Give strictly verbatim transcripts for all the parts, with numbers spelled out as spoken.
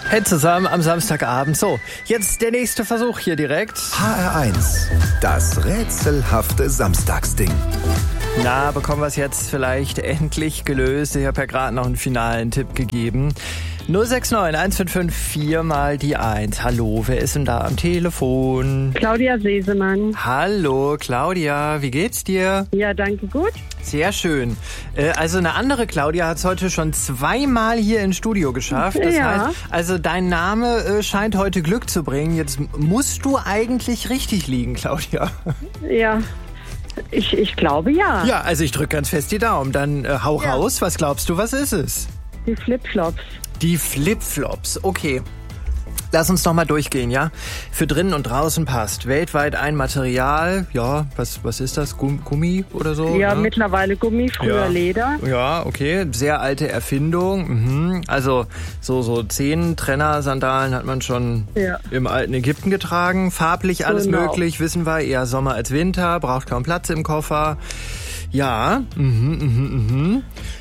Hey zusammen am Samstagabend. So, jetzt der nächste Versuch hier direkt. H R eins, das rätselhafte Samstagsding. Na, bekommen wir es jetzt vielleicht endlich gelöst? Ich habe ja gerade noch einen finalen Tipp gegeben. null sechs neun eins fünf fünf vier mal die eins. Hallo, wer ist denn da am Telefon? Claudia Sesemann. Hallo, Claudia, wie geht's dir? Ja, danke, gut. Sehr schön. Äh, also eine andere Claudia hat es heute schon zweimal hier ins Studio geschafft. Das Ja. heißt, also dein Name äh, scheint heute Glück zu bringen. Jetzt musst du eigentlich richtig liegen, Claudia. Ja, ich, ich glaube ja. Ja, also ich drücke ganz fest die Daumen. Dann äh, hau Ja. raus. Was glaubst du, was ist es? Die Flipflops. Die Flipflops, okay. Lass uns noch mal durchgehen, ja? Für drinnen und draußen passt. Weltweit ein Material, ja, was was ist das? Gum- Gummi oder so? Ja, ne? mittlerweile Gummi, früher Ja. Leder. Ja, okay. Sehr alte Erfindung. Mhm. Also so so Zehentrenner-Sandalen hat man schon Ja. im alten Ägypten getragen. Farblich alles Genau. möglich, wissen wir. Eher Sommer als Winter, braucht kaum Platz im Koffer. Ja, mhm, mhm, mhm.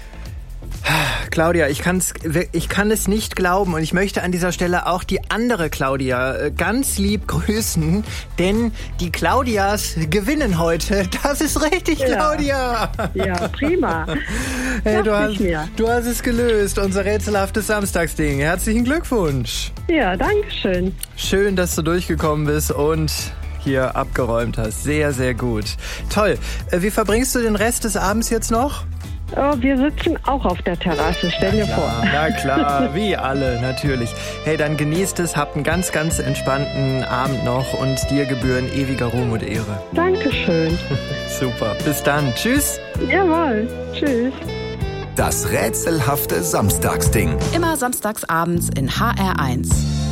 Claudia, ich kann's, ich kann es nicht glauben und ich möchte an dieser Stelle auch die andere Claudia äh, ganz lieb grüßen, denn die Claudias gewinnen heute. Das ist richtig, Ja. Claudia. Ja, prima. Hey, du, Dachte hast, ich mir. du hast es gelöst, unser rätselhaftes Samstagsding. Herzlichen Glückwunsch. Ja, danke schön. Schön, dass du durchgekommen bist und hier abgeräumt hast. Sehr, sehr gut. Toll. Äh, Wie verbringst du den Rest des Abends jetzt noch? Oh, wir sitzen auch auf der Terrasse, stell dir vor. Na klar, wie alle, natürlich. Hey, dann genießt es, habt einen ganz, ganz entspannten Abend noch und dir gebühren ewiger Ruhm und Ehre. Dankeschön. Super, bis dann. Tschüss. Jawohl, tschüss. Das rätselhafte Samstagsding. Immer samstags abends in H R eins.